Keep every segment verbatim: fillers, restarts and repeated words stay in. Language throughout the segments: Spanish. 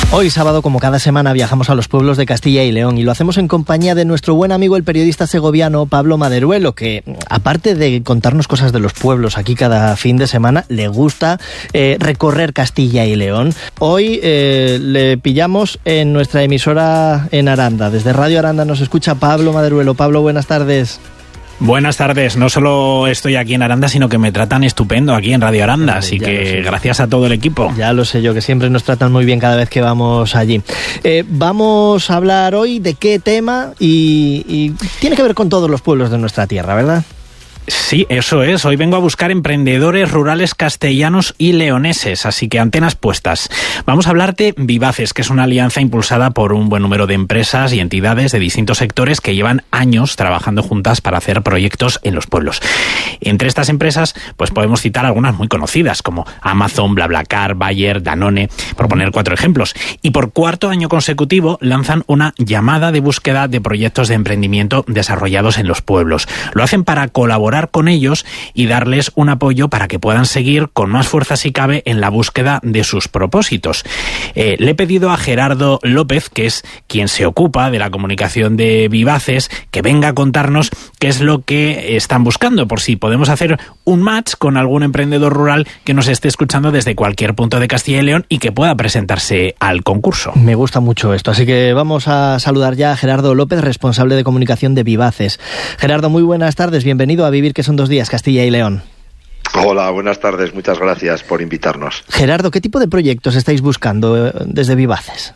Hoy sábado, como cada semana, viajamos a los pueblos de Castilla y León y lo hacemos en compañía de nuestro buen amigo el periodista segoviano Pablo Maderuelo, que aparte de contarnos cosas de los pueblos aquí cada fin de semana, le gusta eh, recorrer Castilla y León. Hoy eh, le pillamos en nuestra emisora en Aranda. Desde Radio Aranda nos escucha Pablo Maderuelo. Pablo, buenas tardes. Buenas tardes. No solo estoy aquí en Aranda, sino que me tratan estupendo aquí en Radio Aranda, así que gracias a todo el equipo. Ya lo sé yo, que siempre nos tratan muy bien cada vez que vamos allí. Eh, vamos a hablar hoy de qué tema y, y tiene que ver con todos los pueblos de nuestra tierra, ¿verdad? Sí, eso es. Hoy vengo a buscar emprendedores rurales castellanos y leoneses, así que antenas puestas. Vamos a hablar de Vivaces, que es una alianza impulsada por un buen número de empresas y entidades de distintos sectores que llevan años trabajando juntas para hacer proyectos en los pueblos. Entre estas empresas, pues podemos citar algunas muy conocidas, como Amazon, BlaBlaCar, Bayer, Danone, por poner cuatro ejemplos. Y por cuarto año consecutivo lanzan una llamada de búsqueda de proyectos de emprendimiento desarrollados en los pueblos. Lo hacen para colaborar con ellos y darles un apoyo para que puedan seguir con más fuerza si cabe en la búsqueda de sus propósitos. Eh, le he pedido a Gerardo López, que es quien se ocupa de la comunicación de Vivaces, que venga a contarnos qué es lo que están buscando, por si podemos hacer un match con algún emprendedor rural que nos esté escuchando desde cualquier punto de Castilla y León y que pueda presentarse al concurso. Me gusta mucho esto, así que vamos a saludar ya a Gerardo López, responsable de comunicación de Vivaces. Gerardo, muy buenas tardes, bienvenido a Vivir que son dos días, Castilla y León. Hola, buenas tardes, muchas gracias por invitarnos. Gerardo, ¿qué tipo de proyectos estáis buscando desde Vivaces?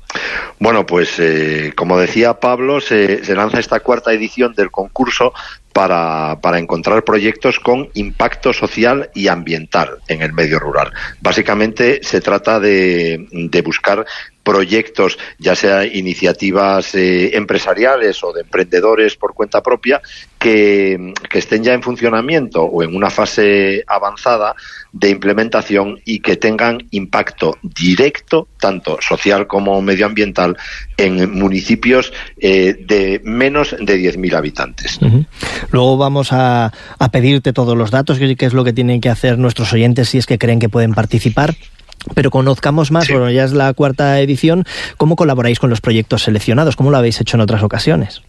Bueno, pues eh, como decía Pablo, se, se lanza esta cuarta edición del concurso para, para encontrar proyectos con impacto social y ambiental en el medio rural. Básicamente se trata de, de buscar proyectos, ya sea iniciativas eh, empresariales o de emprendedores por cuenta propia, que, que estén ya en funcionamiento o en una fase avanzada de implementación y que tengan impacto directo, tanto social como medioambiental, en municipios eh, de menos de diez mil habitantes. Uh-huh. Luego vamos a, a pedirte todos los datos, que es lo que tienen que hacer nuestros oyentes si es que creen que pueden participar. Pero conozcamos más, sí. Bueno, ya es la cuarta edición, ¿cómo colaboráis con los proyectos seleccionados? ¿Cómo lo habéis hecho en otras ocasiones?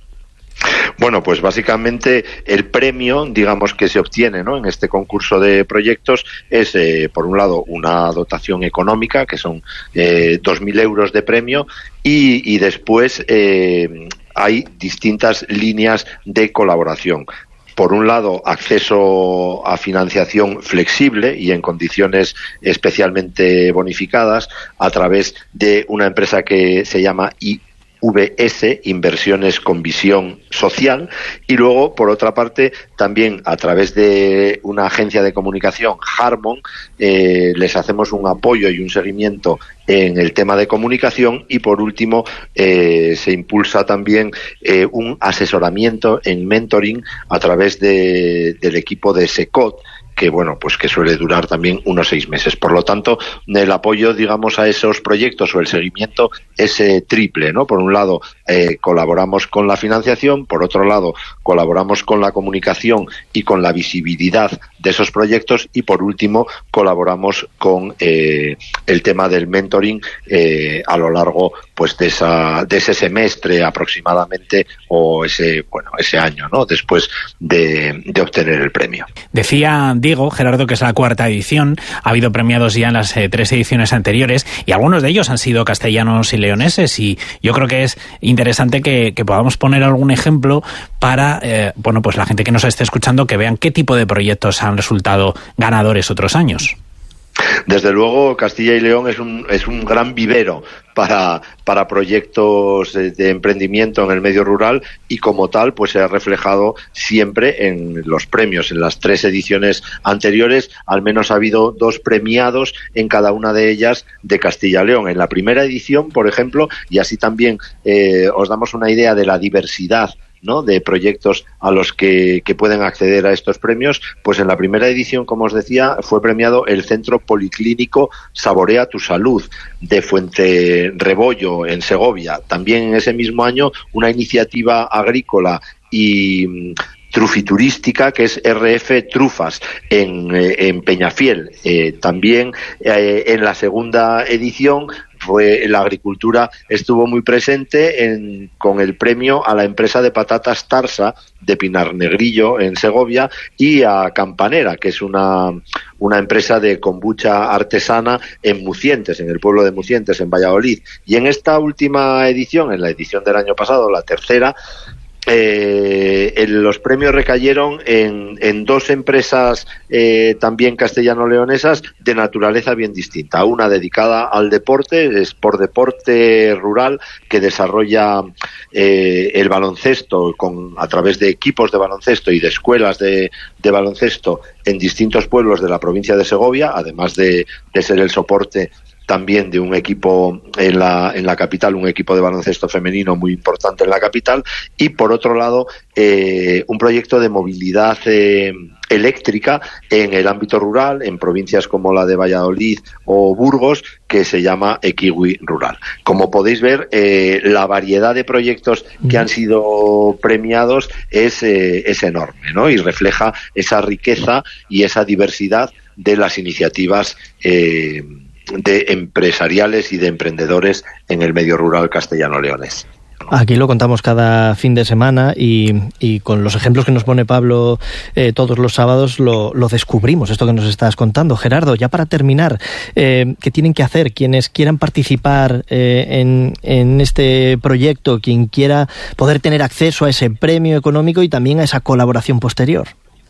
Bueno, pues básicamente el premio, digamos, que se obtiene, ¿no?, en este concurso de proyectos es, eh, por un lado, una dotación económica, que son eh, dos mil euros de premio, y, y después eh, hay distintas líneas de colaboración. Por un lado, acceso a financiación flexible y en condiciones especialmente bonificadas a través de una empresa que se llama I V S, Inversiones con Visión Social, y luego, por otra parte, también a través de una agencia de comunicación, Harmon, eh, les hacemos un apoyo y un seguimiento en el tema de comunicación, y por último eh, se impulsa también eh, un asesoramiento en mentoring a través de, del equipo de SECOT, que bueno, pues que suele durar también unos seis meses. Por lo tanto, el apoyo, digamos, a esos proyectos o el seguimiento es eh, triple, ¿no? Por un lado, eh, colaboramos con la financiación, por otro lado, colaboramos con la comunicación y con la visibilidad de esos proyectos, y por último, colaboramos con eh, el tema del mentoring eh, a lo largo, pues, de esa de ese semestre aproximadamente, o ese bueno ese año, ¿no?, después de, de obtener el premio. Decía Diego, Gerardo, que es la cuarta edición. Ha habido premiados ya en las eh, tres ediciones anteriores y algunos de ellos han sido castellanos y leoneses, y yo creo que es interesante que, que podamos poner algún ejemplo para eh, bueno, pues la gente que nos esté escuchando, que vean qué tipo de proyectos han resultado ganadores otros años. Desde luego, Castilla y León es un es un gran vivero para para proyectos de, de emprendimiento en el medio rural, y como tal, pues se ha reflejado siempre en los premios. En las tres ediciones anteriores, al menos ha habido dos premiados en cada una de ellas de Castilla y León. En la primera edición, por ejemplo, y así también eh, os damos una idea de la diversidad, ¿no?, de proyectos a los que, que pueden acceder a estos premios, pues en la primera edición, como os decía, fue premiado el Centro Policlínico Saborea tu Salud de Fuenterrebollo, en Segovia. También en ese mismo año, una iniciativa agrícola y trufiturística que es R F Trufas en, en Peñafiel. Eh, también eh, en la segunda edición fue la agricultura estuvo muy presente en, con el premio a la empresa de patatas Tarsa de Pinar Negrillo en Segovia y a Campanera, que es una, una empresa de kombucha artesana en Mucientes, en el pueblo de Mucientes, en Valladolid. Y en esta última edición, en la edición del año pasado, la tercera, Eh, el, los premios recayeron en, en dos empresas eh, también castellano-leonesas de naturaleza bien distinta. Una dedicada al deporte, es por deporte rural, que desarrolla eh, el baloncesto con, a través de equipos de baloncesto y de escuelas de, de baloncesto en distintos pueblos de la provincia de Segovia, además de, de ser el soporte también de un equipo en la, en la capital, un equipo de baloncesto femenino muy importante en la capital, y por otro lado eh, un proyecto de movilidad eh, eléctrica en el ámbito rural, en provincias como la de Valladolid o Burgos, que se llama Ekiwi Rural. Como podéis ver, eh, la variedad de proyectos que han sido premiados es, eh, es enorme, ¿no? Y refleja esa riqueza y esa diversidad de las iniciativas eh, de empresariales y de emprendedores en el medio rural castellano-leonés. Aquí lo contamos cada fin de semana y, y con los ejemplos que nos pone Pablo eh, todos los sábados lo, lo descubrimos, esto que nos estás contando. Gerardo, ya para terminar, eh, ¿qué tienen que hacer quienes quieran participar eh, en, en este proyecto, quien quiera poder tener acceso a ese premio económico y también a esa colaboración posterior?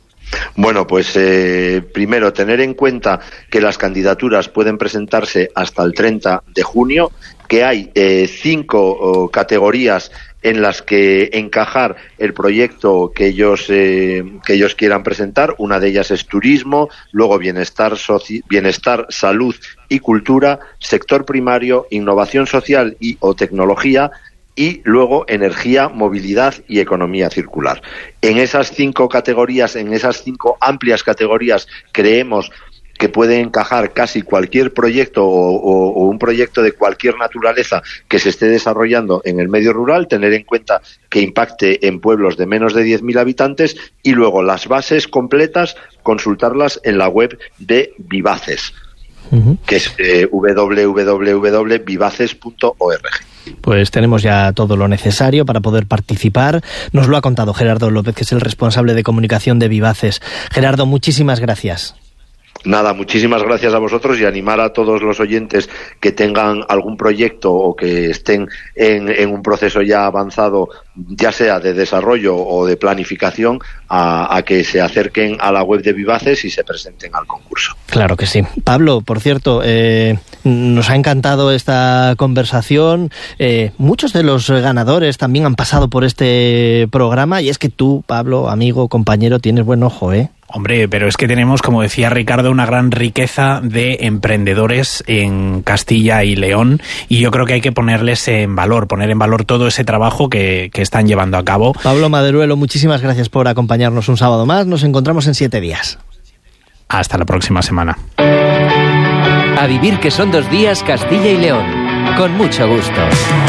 Bueno, pues eh, primero tener en cuenta que las candidaturas pueden presentarse hasta el treinta de junio, que hay eh, cinco oh, categorías en las que encajar el proyecto que ellos eh, que ellos quieran presentar. Una de ellas es turismo, luego bienestar, soci- bienestar, salud y cultura, sector primario, innovación social y o tecnología, y luego energía, movilidad y economía circular. En esas cinco categorías, en esas cinco amplias categorías, creemos que puede encajar casi cualquier proyecto o, o, o un proyecto de cualquier naturaleza que se esté desarrollando en el medio rural, tener en cuenta que impacte en pueblos de menos de diez mil habitantes, y luego las bases completas consultarlas en la web de Vivaces, uh-huh. que es eh, doble u doble u doble u punto vivaces punto org. Pues tenemos ya todo lo necesario para poder participar. Nos lo ha contado Gerardo López, que es el responsable de comunicación de Vivaces. Gerardo, muchísimas gracias. Nada, muchísimas gracias a vosotros y animar a todos los oyentes que tengan algún proyecto o que estén en, en un proceso ya avanzado, ya sea de desarrollo o de planificación, a, a que se acerquen a la web de Vivaces y se presenten al concurso. Claro que sí. Pablo, por cierto, eh, nos ha encantado esta conversación. Eh, muchos de los ganadores también han pasado por este programa y es que tú, Pablo, amigo, compañero, tienes buen ojo, ¿eh? Hombre, pero es que tenemos, como decía Ricardo, una gran riqueza de emprendedores en Castilla y León, y yo creo que hay que ponerles en valor, poner en valor todo ese trabajo que, que están llevando a cabo. Pablo Maderuelo, muchísimas gracias por acompañarnos un sábado más. Nos encontramos en siete días. Hasta la próxima semana. A vivir que son dos días Castilla y León. Con mucho gusto.